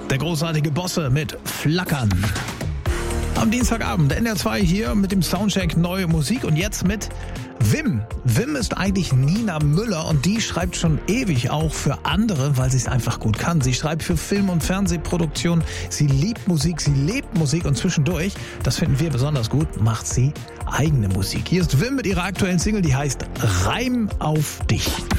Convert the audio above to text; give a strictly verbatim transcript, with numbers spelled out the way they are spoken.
Der großartige Bosse mit Flackern. Am Dienstagabend N D R zwei hier mit dem Soundcheck neue Musik und jetzt mit Wim. Wim ist eigentlich Nina Müller und die schreibt schon ewig auch für andere, weil sie es einfach gut kann. Sie schreibt für Film- und Fernsehproduktionen, sie liebt Musik, sie lebt Musik und zwischendurch, das finden wir besonders gut, macht sie eigene Musik. Hier ist Wim mit ihrer aktuellen Single, die heißt Reim auf dich.